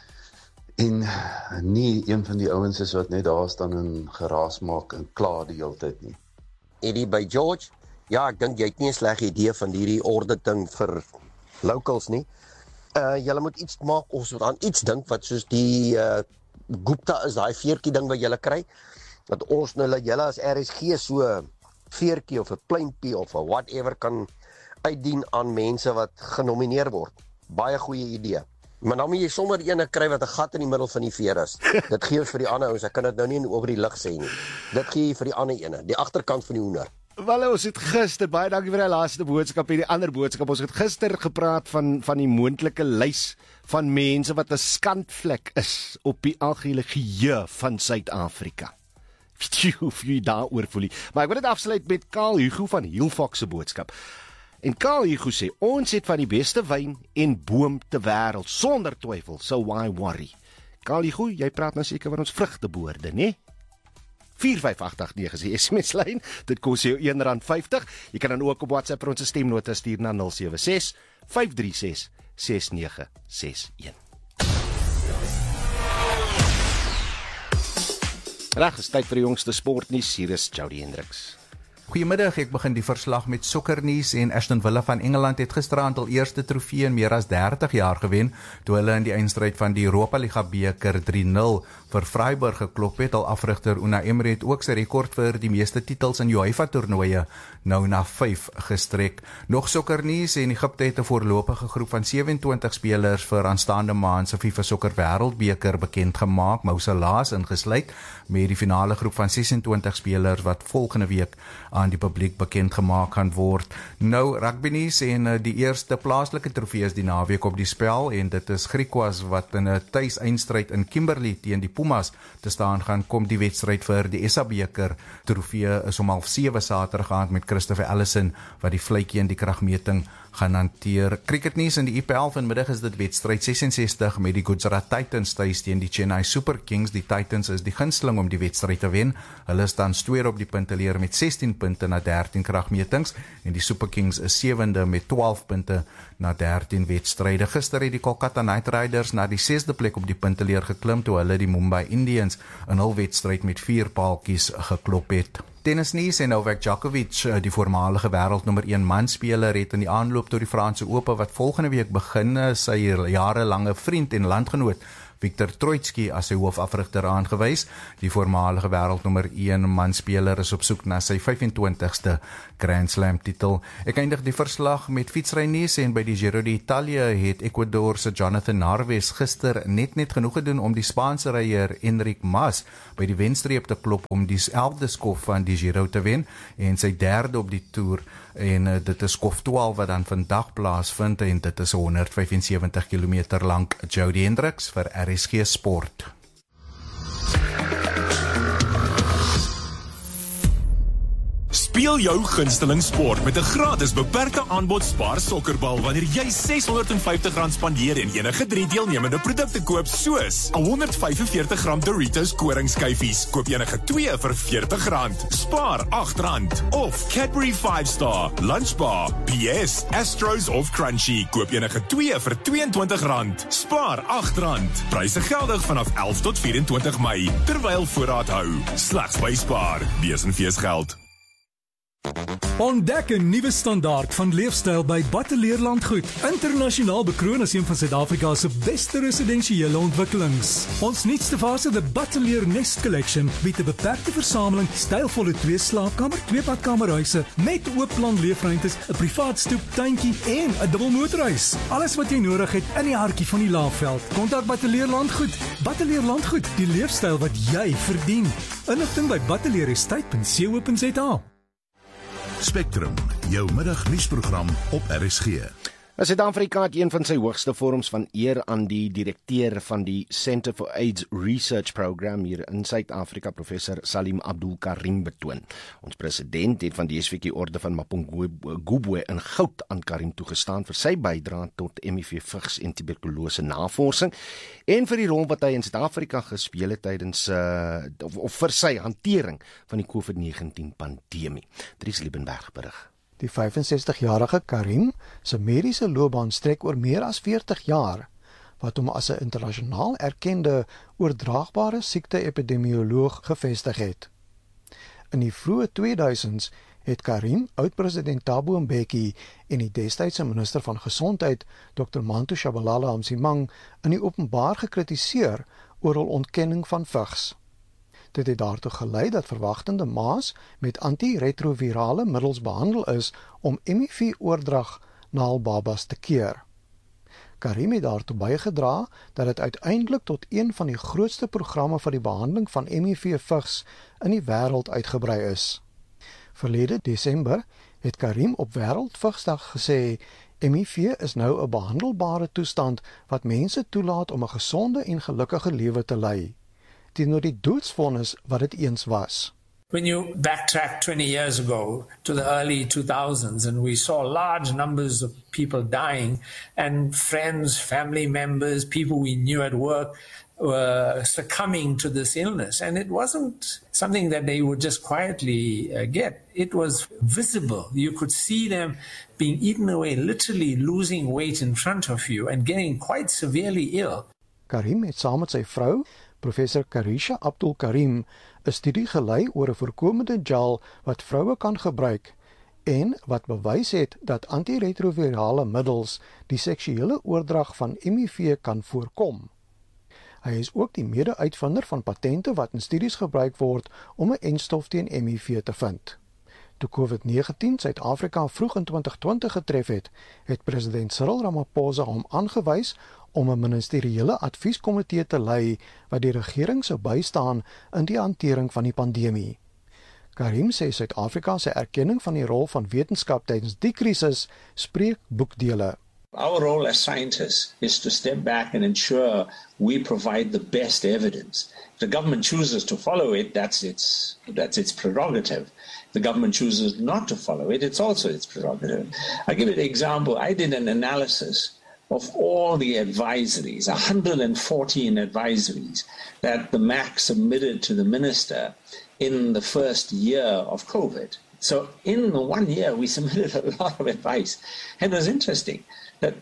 En nie een van die ouens is wat net daar staan en geraas maak en klaar die hele tyd nie. Eddie, by George, ja, ek dink jy het nie 'n slegte idee van hierdie orde ding vir locals nie. Julle moet iets maak, ons moet aan iets dink wat soos die Gupta is, daai veertjie ding wat julle kry, dat ons nou julle as RSG so veertjie of 'n pleintjie of 'n whatever kan uitdien aan mense wat genomineer word. Baie goeie idee. Maar dan moet jy sommer ene kry wat 'n gat in die middel van die veer is. Dit gee vir die ander ouens, ek kan dit nou nie oor die lig sê nie. Dit gee jy vir die ander ene, die agterkant van die hoender. Wel, ons het gister, baie dankie vir die laaste boodskap en die ander boodskap. Ons het gister gepraat van die moontlike lys van mense wat 'n skandvlek is op die algehele geheue van Suid-Afrika. Weet jy hoe jy daaroor voel? Maar ek wil dit afsluit met Karl Hugo van Hielfox se boodskap. En Karl Hugo sê, ons het van die beste wyn en boom te wêreld, sonder twyfel, so why worry? Karl Hugo, jy praat nou seker van ons vrugteboorde, né? 45889 is die SMS-lyn, dit kos jou R1.50. Jy kan dan ook op WhatsApp vir ons stemnota stuur na 076 536 6961. Reg, is tyd vir die jongste sportnuus. Hier is Jody Hendricks. Goeiemiddag, ek begin die verslag met sokkernuus en Aston Villa van Engeland het gisteraand al eerste trofee in meer as 30 jaar gewen, toe hulle in die eindstryd van die Europa Liga beker 3-0 vir Freiburg geklop het. Al afrigter Unai Emery het ook sy rekord vir die meeste titels in UEFA toernooie nou na 5 gestrek. Nog sokkernuus en Egipte het 'n voorlopige groep van 27 spelers vir aanstaande maand se FIFA Sokker Wêreldbeker bekend gemaak, Mo Salah ingesluit, met die finale groep van 26 spelers wat volgende week aan die publiek bekend gemaak gaan word. Nou, rugbynuus en die eerste plaaslike trofee is die naweek op die spel en dit is Griquas wat in 'n tuis-eindstryd in Kimberley teen die Pumas te staan gaan kom. Die wedstryd vir die SA beker trofee is om 7:30 Saterdag aand met Christopher Allison wat die vletjie in die kragmeting gaan hanteer. Cricketnuus in die IPL vanmiddag is dit wedstryd 66 met die Gujarat Titans tuis teen die Chennai Super Kings. Die Titans is die gunsteling om die wedstryd te wen. Hulle staan tweede op die punteleer met 16 punte na 13 kragmetings en die Super Kings is 7de met 12 punte na 13 wedstryde. Gister het die Kolkata Knight Riders na die 6de plek op die punteleer geklim toe hulle die Mumbai Indians in hul wedstryd met 4 paaltjies geklop het. Tennisnuus en Novak Djokovic, die voormalige wêreldnommer 1 manspeler, het in die aanloop tot die Franse Ope wat volgende week begin, sy jarelange vriend en landgenoot Viktor Troitsky as sy hoofafrigter aangewys. Die voormalige wêreldnommer 1 manspeler is op soek na sy 25ste Grand Slam titel. Ek eindig die verslag met fietsrynuus en by die Giro d'Italia het Ecuador se Jonathan Narvaez gister net genoeg gedoen om die Spaanse ryer Enric Mas by die wenstreep te klop om die 11de skof van die Giro te wen en sy 3de op die toer. En dit is skof 12 wat dan vandag plaasvind en dit is 175 km lank. Jody Hendricks vir RSG Sport. Speel jou gunsteling sport met 'n gratis beperkte aanbod Spar Sokkerbal wanneer jy R650 spandeer en enige 3 deelnemende produkte koop soos 'n 145 gram Doritos koringskyfies. Koop enige 2 vir R40. Spaar R8 of Cadbury 5-star Lunchbar, PS, Astros of Crunchy. Koop enige 2 vir R22. Spaar R8. Pryse geldig vanaf 11 tot 24 Mei terwyl voorraad hou. Slegs by Spar. Wees en fees geld. Ontdek 'n nuwe standaard van leefstyl by Bateleer Landgoed, internasionaal bekroon as een van Suid-Afrika se beste residensiële ontwikkelings. Ons nuutste fase, the Bateleer Nest Collection, bied 'n beperkte versameling stylvolle 2 slaapkamer, 2 badkamerhuise met oop plan leefruimtes, 'n privaat stoep, tuintjie en 'n dubbelmotorhuis. Alles wat jy nodig het in die hartjie van die Laagveld. Kontak Bateleer Landgoed. Bateleer Landgoed, die leefstyl wat jy verdien. Inligting by bateleerestate.co.za. Spectrum, jou middagnuusprogram op RSG. Suid-Afrika het een van sy hoogste vorms van eer aan die direkteur van die Center for AIDS Research Program hier in Suid-Afrika, professor Salim Abdul Karim betoon. Ons president het van die SVK orde van Mapungubwe in goud aan Karim toegestaan vir sy bydrae tot HIV, vigs en tuberkulose navorsing en vir die rol wat hy in Suid-Afrika gespeel het tydens of vir sy hantering van die COVID-19 pandemie. Dries Liebenberg berig. Die 65-jarige Karim se mediese loopbaan strek oor meer as 40 jaar, wat hom as 'n internasionaal erkende oordraagbare siekte-epidemioloog gevestig het. In die vroeë 2000s het Karim oud-president Thabo Mbeki en die destydse minister van Gesondheid, Dr. Manto Shabalala Hamsimang, in die openbaar gekritiseer oor hul ontkenning van vigs. Dit het daartoe gelei dat verwagtende ma's met antiretrovirale middels behandel is om HIV-oordrag na hul babas te keer. Karim het daartoe bygedra dat dit uiteindelik tot een van die grootste programme vir die behandeling van HIV-vigs in die wêreld uitgebrei is. Verlede Desember het Karim op Wêreldvigsdag gesê, HIV is nou 'n behandelbare toestand wat mense toelaat om 'n gesonde en gelukkige lewe te lei, teenoor die doodsvonnis wat dit eens was. When you backtrack 20 years ago to the early 2000s and we saw large numbers of people dying and friends, family members, people we knew at work were succumbing to this illness, and it wasn't something that they would just quietly get. It was visible. You could see them being eaten away, literally losing weight in front of you and getting quite severely ill. Karim het saam met sy vrou, professor Karisha Abdul Karim, 'n studie gelei oor 'n voorkomende gel wat vroue kan gebruik en wat bewys het dat antiretrovirale middels die seksuele oordrag van HIV kan voorkom. Hy is ook die mede-uitvinder van patente wat in studies gebruik word om 'n enstof teen HIV te vind. Toe COVID-19 Suid-Afrika vroeg in 2020 getref het, het president Cyril Ramaphosa hom aangewys om 'n ministeriële advieskomitee te lei wat die regering sou bystaan in die hantering van die pandemie. Karim sê Suid-Afrika se erkenning van die rol van wetenskap tydens die krisis spreek boekdele. Our role as scientists is to step back and ensure we provide the best evidence. If the government chooses to follow it, that's its prerogative. If the government chooses not to follow it, it's also its prerogative. I'll give you an example. I did an analysis of all the advisories, 114 advisories that the MAC submitted to the minister in the first year of COVID. So in the 1 year, we submitted a lot of advice. And it was interesting that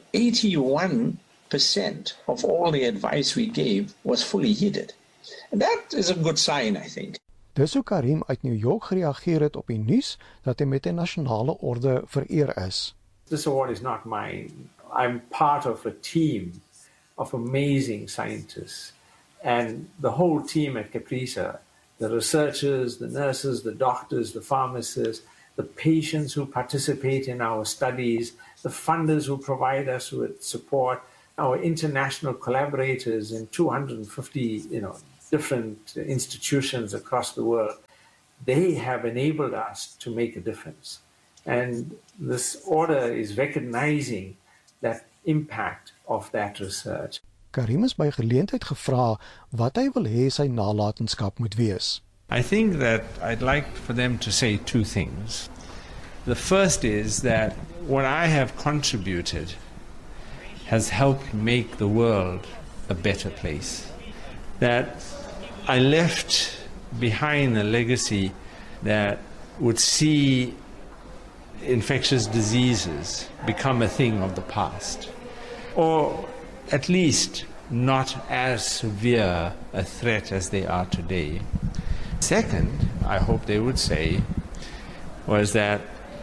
81% of all the advice we gave was fully heeded. And that is a good sign, I think. Dis hoe Karim uit New York gereageer het op die nuus dat hy met 'n nasionale orde vereer is. This award is not mine. I'm part of a team of amazing scientists, and the whole team at CAPRISA, the researchers, the nurses, the doctors, the pharmacists, the patients who participate in our studies, the funders who provide us with support, our international collaborators in 250, different institutions across the world. They have enabled us to make a difference. And this order is recognizing that impact of that research. Karim is by geleentheid gevra wat hy wil hê sy nalatenskap moet wees. I think that I'd like for them to say two things. The first is that what I have contributed has helped make the world a better place. That I left behind a legacy that would see infectious diseases become a thing of the past, or at least not as severe a threat as they are today. Second, I hope they would say, was that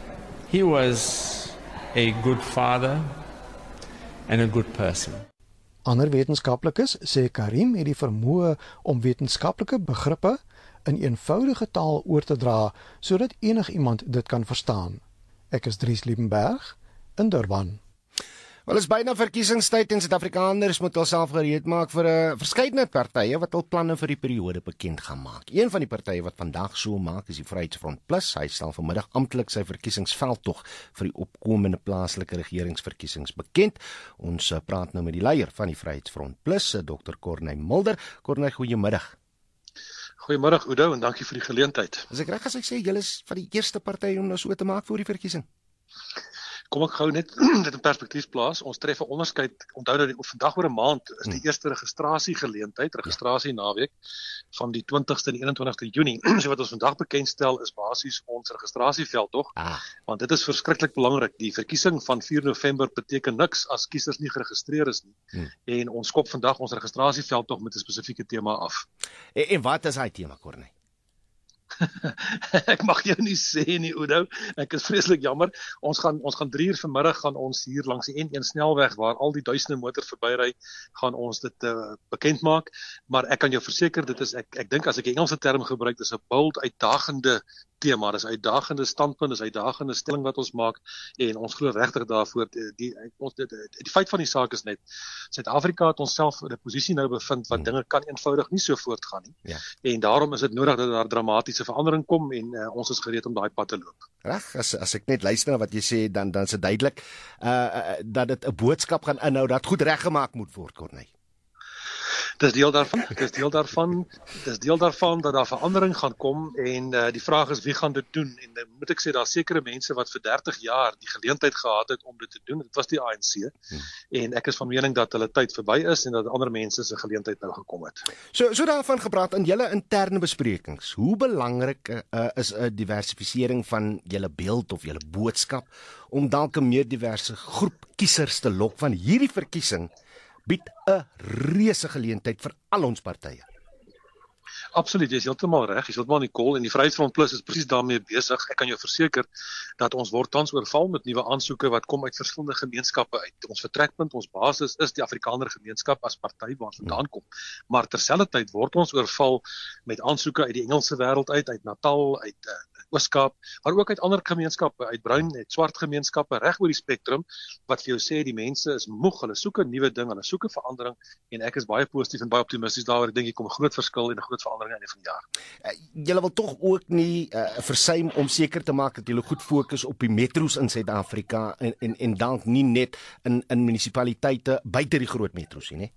He was a good father and a good person. Ander wetenskaplikes sê Karim het die vermoë om wetenskaplike begrippe in eenvoudige taal oor te dra sodat enigiemand dit kan verstaan. Ek is Dries Liebenberg in Durban. Wel, is byna verkiesingstyd en Suid-Afrikaners moet hulself gereed maak vir 'n verskeidenheid partye wat hul planne vir die periode bekend gaan maak. Een van die partye wat vandag so maak is die Vryheidsfront Plus. Hy stel vanmiddag amptelik sy verkiesingsveldtog vir die opkomende plaaslike regeringsverkiesings bekend. Ons praat nou met die leier van die Vryheidsfront Plus, Dr. Corneille Mulder. Corneille, goeiemiddag. Goeiemiddag Oudo en dankie vir die geleentheid. As ek reg as ek sê, julle is van die eerste party om nou so te maak vir die verkiesing. Kom ek gou net dit in perspektief plaas. Ons tref 'n onderskeid. Onthou dat vandag oor 'n maand is die eerste registrasiegeleentheid, registrasie-naweek van die 20ste en 21ste Junie. So wat ons vandag bekendstel is basies ons registrasieveldtog. Want dit is verskriklik belangrik. Die verkiesing van 4 November beteken niks as kiesers nie geregistreer is nie. En ons skop vandag ons registrasieveldtog met 'n spesifieke tema af. En wat is daai tema, Corneille? Ek mag jou nie sê nie, Oudo. Ek is vreeslik jammer. Ons gaan 3 uur vanmiddag gaan ons hier langs die N1 snelweg waar al die duisende motors verbyry, gaan ons dit bekend maak. Maar ek kan jou verseker, dit is ek dink as ek 'n Engelse term gebruik, dis 'n bold, uitdagende tema. Dis 'n uitdagende standpunt, dis 'n uitdagende stelling wat ons maak en ons glo regtig daarvoor. Die feit van die saak is net Suid-Afrika het onsself in 'n posisie nou bevind wat dinge kan eenvoudig nie so voortgaan nie. Ja. En daarom is dit nodig dat daar dramatiese verandering kom en ons is gereed om daai pad te loop. Reg, as ek net luister na wat jy sê, dan is dit duidelik dat dit 'n boodskap gaan inhou dat goed reggemaak moet word, Corneille. Dis deel daarvan dat daar verandering gaan kom en die vraag is wie gaan dit doen en dan moet ek sê daar sekere mense wat vir 30 jaar die geleentheid gehad het om dit te doen. Dit was die ANC en ek is van mening dat hulle tyd verby is en dat ander mense se geleentheid nou gekom het. So daarvan gepraat in julle interne besprekings. Hoe belangrik is 'n diversifisering van julle beeld of julle boodskap om dalk 'n meer diverse groep kiesers te lok van hierdie verkiesing bied 'n reuse geleentheid vir al ons partye. Absoluut, jy is heeltemal reg, jy is heeltemal in die kol en die Vryheidsfront Plus is presies daarmee besig. Ek kan jou verseker dat ons word tans oorval met nuwe aansoeke wat kom uit verskillende gemeenskappe uit. Ons vertrekpunt, ons basis is die Afrikaner gemeenskap as party waar ons vandaan kom. Maar terselfdertyd word ons oorval met aansoeke uit die Engelse wêreld uit Natal, uit Oos-Kaap, maar ook uit ander gemeenskappe, uit bruin, uit swart gemeenskappe reg oor die spektrum wat vir jou sê die mense is moeg, hulle soek 'n nuwe ding, hulle soek 'n verandering en ek is baie positief en baie optimisties daaroor. Ek dink hier kom 'n groot verskil en 'n groot verandering aan die van die jaar. Julle wil tog ook nie versuim om seker te maak dat julle goed fokus op die metros in Suid-Afrika en dalk nie net in munisipaliteite buite die groot metros nie.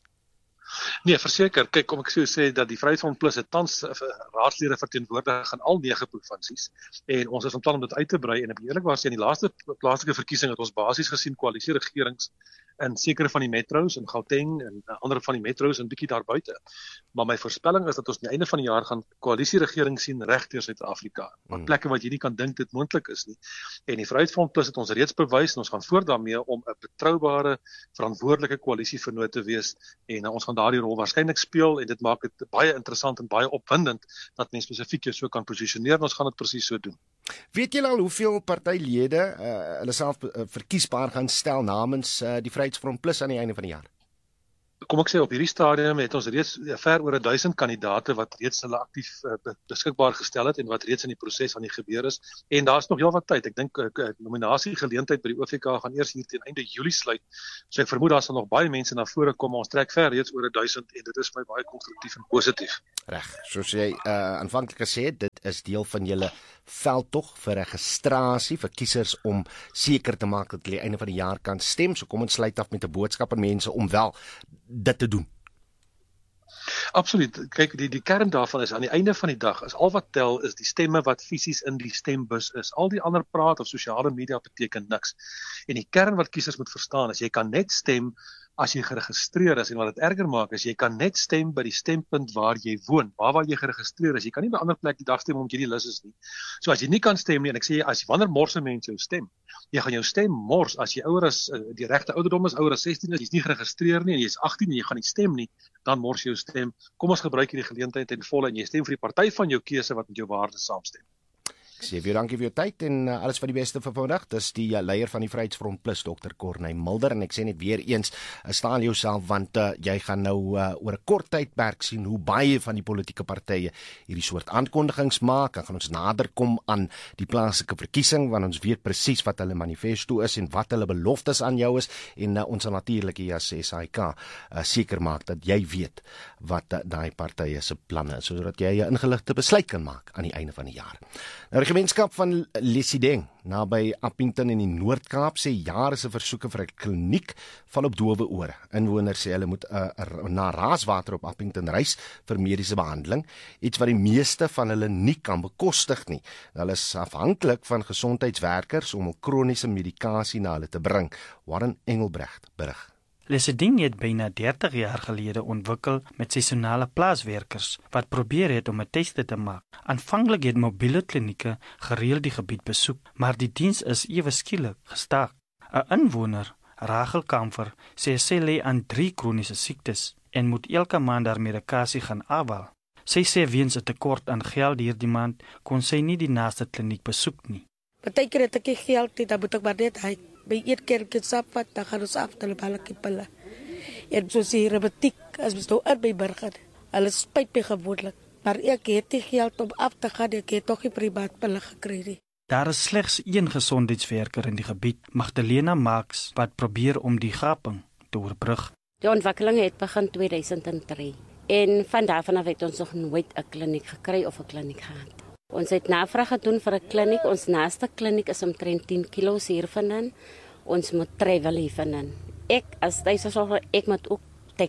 Nee, verseker. Kyk, kom ek sê dat die Vryheidsfront Plus het tans raadslede verteenwoordig in al 9 provinsies en ons is van plan om dit uit te brei en ek eerlikwaar sê in die laaste plaaslike verkiesing het ons basies gesien koalisieregerings in sekere van die metros in Gauteng en ander van die metros en bietjie daar buite. Maar my voorspelling is dat ons aan die einde van die jaar gaan koalisieregering sien reg deur Suid-Afrika. Op plekke wat jy nie kan dink dit moontlik is nie. En die Vryheidsfront Plus het ons reeds bewys en ons gaan voort daarmee om 'n betroubare, verantwoordelike koalisievernoot te wees en ons gaan daardie rol waarskynlik speel en dit maak dit baie interessant en baie opwindend dat mense spesifiek jou so kan posisioneer en ons gaan dit presies so doen. Weet julle al hoeveel partylede hulle self verkiesbaar gaan stel namens die Vryheidsfront Plus aan die einde van die jaar? Kom ek sê op hierdie stadium het ons reeds ver oor 1000 kandidaate wat reeds hulle aktief beskikbaar gestel het en wat reeds in die proses aan die gebeur is en daar's nog heelwat tyd. Ek dink nominasiegeleentheid by die OVK gaan eers hier teen einde Julie sluit. So ek vermoed daar sal nog baie mense na vore kom. Ons trek ver reeds oor 1000 en dit is vir my baie konstruktief en positief. Reg. Soos jy aanvanklik gesê het, dit is deel van julle veldtog vir registrasie vir kiesers om seker te maak dat hulle einde van die jaar kan stem. So kom ons sluit af met 'n boodskap aan mense om wel dit te doen. Absoluut. Kyk, die kern daarvan is aan die einde van die dag is al wat tel is die stemme wat fisies in die stembus is. Al die ander praat of sosiale media beteken niks. En die kern wat kiesers moet verstaan is jy kan net stem as jy geregistreer is en wat dit erger maak is jy kan net stem by die stempunt waar jy woon, waar jy geregistreer is. Jy kan nie by 'n ander plek die dag stem omdat jy nie lus is nie. So as jy nie kan stem nie en ek sê wanneer mors 'n mens jou stem? Jy gaan jou stem mors as jy ouer as die regte ouderdom is ouer as 16 is, jy's nie geregistreer nie en jy's 18 en jy gaan nie stem nie, dan mors jou stem. Kom ons gebruik hierdie geleentheid ten volle en jy stem vir die party van jou keuse wat met jou waardes saamstem. Ek sê vir jou dankie vir jou tyd en alles van die beste vir vandag. Dis die leier van die Vryheidsfront Plus, Dr. Corneille Mulder, en ek sê net weer eens, staan jouself, want jy gaan nou oor 'n kort tydperk sien hoe baie van die politieke partye hierdie soort aankondigings maak. Dan gaan ons nader kom aan die plaaslike verkiesing, want ons weet presies wat hulle manifesto is en wat hulle beloftes aan jou is, en ons sal natuurlik hier as SAIK seker maak dat jy weet wat daai partye se planne is, sodat jy 'n ingeligte besluit kan maak aan die einde van die jaar. Nou, die gemeenskap van Lesideng naby Appington in die Noord-Kaap sê jare se versoeke vir 'n kliniek val op dowe ore. Inwoners sê hulle moet na Raaswater op Appington reis vir mediese behandeling, iets wat die meeste van hulle nie kan bekostig nie. Hulle is afhanklik van gesondheidswerkers om kroniese medikasie na hulle te bring. Warren Engelbrecht berig. Leseding het byna 30 jaar gelede ontwikkel met seisonale plaaswerkers wat probeer het om 'n tuiste te maak. Aanvanklik het mobiele klinieke gereeld die gebied besoek, maar die diens is ewe skielik gestaak. 'n Inwoner, Rachel Kamfer, sê sy ly aan 3 kroniese siektes en moet elke maand haar medikasie gaan afhaal. Sy sê weens 'n tekort aan geld hierdie maand kon sy nie die naaste kliniek besoek nie. Partykeer het ek geld nie, dan moet ek maar net hy by een keer gesap wat dan gaan ons af hulle pille. En soos hier rebatiek as ons nou in by burger. Hulle spyt my gewoonlik, maar ek het nie geld om af te gaan, ek het tog nie privaat pille gekry nie. Daar is slegs een gesondheidswerker in die gebied, Magdalena Marx, wat probeer om die gaping te oorbrug. Die ontwikkeling het begin 2003 en van daarvan af het ons nog nooit 'n kliniek gekry of 'n kliniek gehad. Ons het navraag gedoen vir 'n kliniek. Ons naaste kliniek is omtrent 10 km hiervandaan. Ons moet travel hiervandaan. Ek as tuisorger, ek moet ook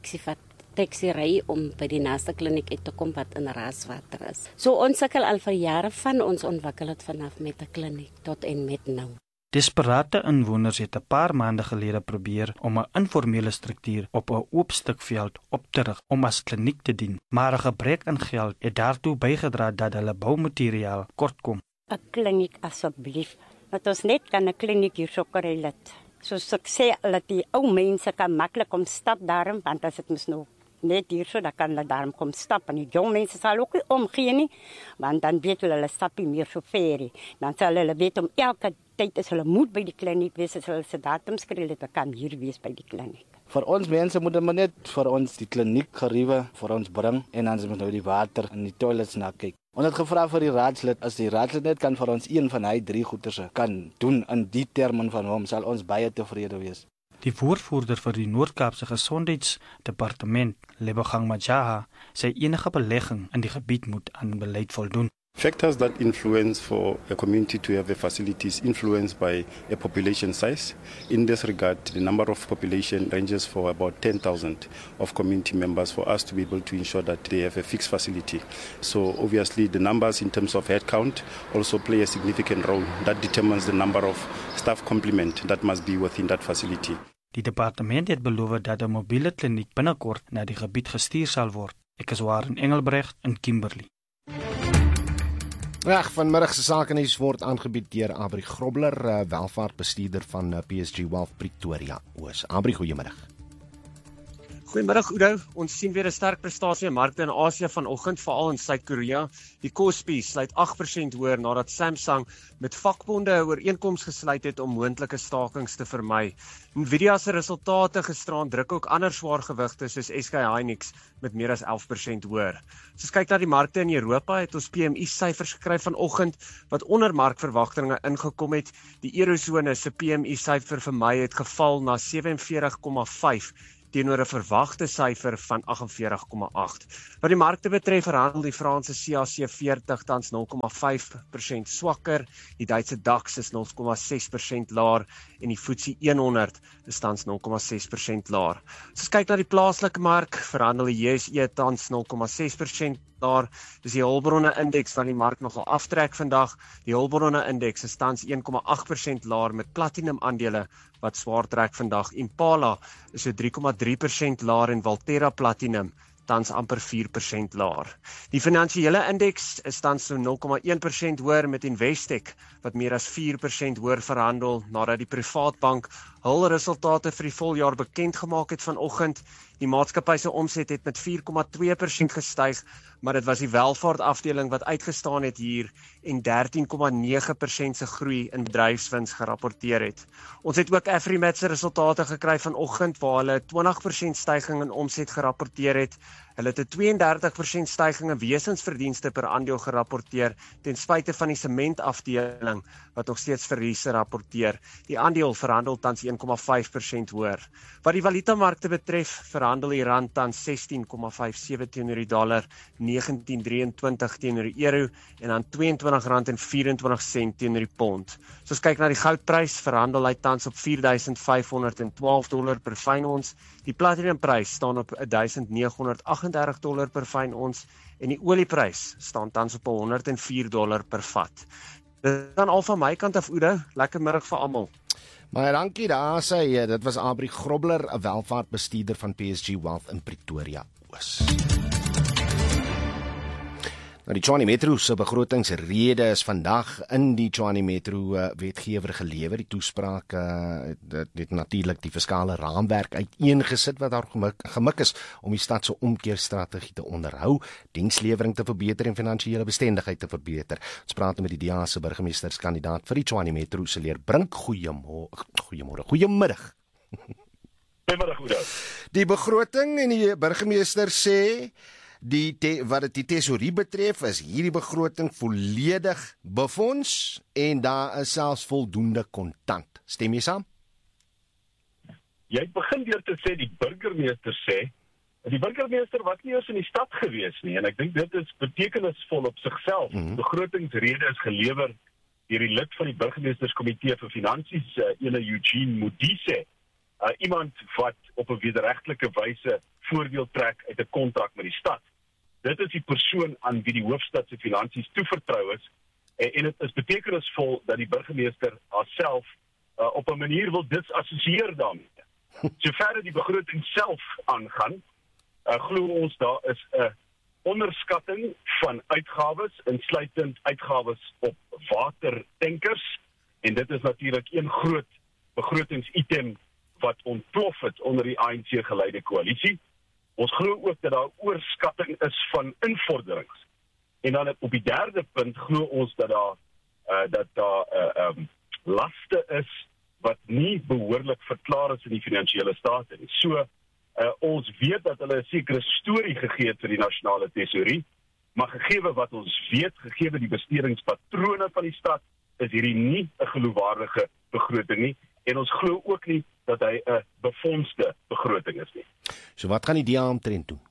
taxi ry om by die naaste kliniek uit te kom wat in Raaswater is. So ons sukkel al vir jare van ons ontwikkel het vanaf met 'n kliniek tot en met nou. Desperate inwoners het 'n paar maande gelede probeer om 'n informele struktuur op 'n oop stuk veld op te rig om as kliniek te dien, maar 'n gebrek aan geld het daartoe bygedra dat hulle boumateriaal kortkom. 'n Kliniek asseblief, dat ons net kan 'n kliniek hier so kry het. Soos ek sê, dat die ou mense kan maklik kom stap daarin, want as dit mos nou net hier so, dan kan hulle daarom kom stap, en die jong mense sal ook nie omgee nie, want dan weet hulle stap nie meer so ver nie. Dan sal hulle weet om elke tyd as hulle moet by die kliniek wees, as hulle se datums kry, dat kan hier wees by die kliniek. Vir ons mense moet hulle net vir ons die kliniek geriewe vir ons bring, en dan moet nou die water en die toilets na kyk. Ons het gevra vir die raadslid, as die raadslid net kan vir ons een van hy 3 goederse kan doen in die termen van hom, sal ons baie tevrede wees. Die woordvoerder vir die Noord-Kaapse Gesondheidsdepartement, Lebogang Majaha, sê enige belegging in die gebied moet aan beleid voldoen. Factors that influence for a community to have a facility is influenced by a population size. In this regard, the number of population ranges for about 10,000 of community members for us to be able to ensure that they have a fixed facility. So obviously the numbers in terms of headcount also play a significant role. That determines the number of staff complement that must be within that facility. Die departement het beloof dat 'n mobiele kliniek binnekort na die gebied gestuur sal word. Ek is Warren Engelbrecht in Kimberley. Reg, vanmiddag se sakenuus word aangebied deur Abri Grobler, welvaartbestuurder van PSG Wealth Pretoria Oos. Abri, goeiemiddag. Goeiemiddag Oudo, ons sien weer 'n sterk prestasie in markte in Asië vanoggend, veral in Suid-Korea. Die Kospi sluit 8% hoër nadat Samsung met vakbonde 'n ooreenkoms gesluit het om moontlike stakings te vermy. Nvidia se resultate gisteraan druk ook ander swaargewigte soos SK Hynix met meer as 11% hoër. As ons kyk na die markte in Europa, het ons PMI-syfers gekry vanoggend wat onder markverwagtinge ingekom het. Die Eurozone se PMI-syfer vir Mei het geval na 47,5. teenoor 'n verwagte syfer van 48,8. Wat die markte betref, verhandel die Franse CAC 40 tans 0,5% swakker, die Duitse DAX is 0,6% laer en die FTSE 100 is tans 0,6% laer. As ons kyk na die plaaslike mark, verhandel die JSE tans 0,6% laer. Dis die hulpbronne indeks van die mark nogal aftrek vandag. Die hulpbronne indeks is tans 1,8% laer met platinum aandele wat swaar trek vandag. Impala is so 3,3% laer en Valterra Platinum tans amper 4% laer. Die finansiële indeks is tans so 0,1% hoër met Investec wat meer as 4% hoër verhandel nadat die privaatbank hul resultate vir die voljaar bekend gemaak het vanoggend. Die maatskappy se omset het met 4,2% gestyg, maar dit was die welvaartafdeling wat uitgestaan het hier en 13,9% se groei in bedryfswins gerapporteer het. Ons het ook Afrimat se resultate gekry vanoggend waar hulle 20% styging in omset gerapporteer het. Hulle het 'n 32% styging in wesensverdienste per aandeel gerapporteer ten spyte van die sementafdeling wat nog steeds verliese rapporteer. Die aandeel verhandel tans 1,5% hoër. Wat die valutamarkte betref, verhandel die rand tans 16,57 teenoor die dollar, 19,23 teenoor die euro en dan R22,24 teenoor die pond. So as kyk na die goudprys, verhandel hy tans op $4,512 per fyn ons. Die platinumprys staan op $1,938 per fyn ons en die olieprys staan tans op $104 per vat. Dit dan al van my kant af, Oudo. Lekker middag vir almal. Maar dankie daar sê, dit was Abri Grobler, 'n welvaartbestuurder van PSG Wealth in Pretoria Oos. Nou die Tshwane Metro se begrotingsrede is vandag in die Tshwane Metro wetgewer gelewer. Die toespraak het natuurlik die fiskale raamwerk uiteengesit wat daar gemik is om die stad se omkeerstrategie te onderhou, dienslewering te verbeter en finansiële bestendigheid te verbeter. Ons praat met die DA se burgemeesterskandidaat vir die Tshwane Metro, Celeer Brink. Goeiemiddag. Die begroting en die burgemeester sê wat dit die tesorie betref, is hierdie begroting volledig befonds en daar is selfs voldoende kontant. Stem jy saam? Jy begin deur te sê die burgemeester was nie eens in die stad gewees nie en ek dink dit is betekenisvol op sigself. Begrotingsrede is gelewer deur die lid van die burgemeesterskomitee vir finansies, ene Eugene Modise, iemand wat op 'n wederregtelike wyse voordeel trek uit 'n kontrak met die stad. Dit is die persoon aan wie die hoofstad se finansies toevertrou is en dit is betekenisvol dat die burgemeester haarself op 'n manier wil disassosieer daarmee. Sover die begroting self aangaan, glo ons daar is 'n onderskatting van uitgawes, insluitend uitgawes op watertankers en dit is natuurlik een groot begrotingsitem wat ontplof het onder die ANC geleide koalisie. Ons glo ook dat daar oorskatting is van invorderings. En dan op die derde punt glo ons dat daar laste is wat nie behoorlik verklaar is in die finansiële state nie. So ons weet dat hulle 'n sekere storie gegee het vir die nasionale tesorie, maar gegeewe wat ons weet, gegeewe die bestedingspatrone van die stad, is hierdie nie 'n geloofwaardige begroting nie en ons glo ook nie dat hy 'n befondste begroting is nie. So wat gaan die DA omtrent doen?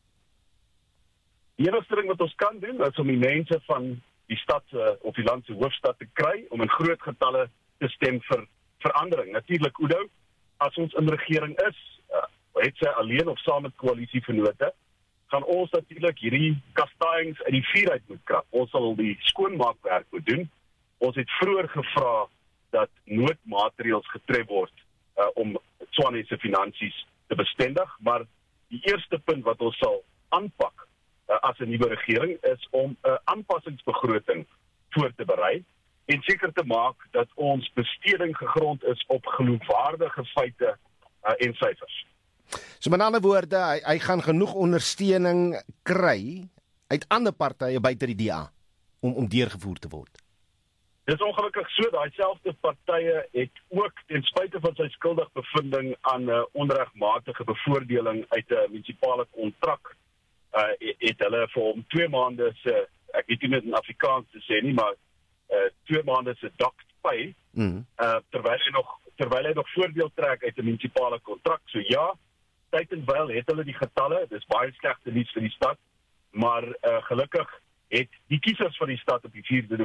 Die enigste ding wat ons kan doen is om die mense van die stad of die land se hoofstad te kry om in groot getalle te stem vir verandering. Natuurlik, Oudo, as ons in regering is, het sy alleen of saam met koalisievennote, gaan ons natuurlik hierdie kastaings uit die vuur uit moet krap. Ons sal die skoonmaakwerk moet doen. Ons het vroeër gevra dat noodmaatreëls getref word om Tshwane se finansies te bestendig, maar die eerste punt wat ons sal aanpak as 'n nuwe regering is om 'n aanpassingsbegroting voor te berei en seker te maak dat ons besteding gegrond is op geloofwaardige feite en syfers. So met ander woorde, hy gaan genoeg ondersteuning kry uit ander partye buite die DA om deurgevoer te word. Dis ongelukkig so, daai selfde partye het ook ten spyte van sy skuldig bevinding aan onregmatige bevoordeling uit 'n munisipale kontrak, het hulle vir hom 2 maande se, ek weet nie net in Afrikaans te sê nie, maar 2 maande se docked pay, terwyl hy nog voordeel trek uit 'n munisipale kontrak. So ja, tyd en wyl het hulle die getalle, dis baie slegte nuus vir die stad, maar gelukkig het die kiesers van die stad op die 4de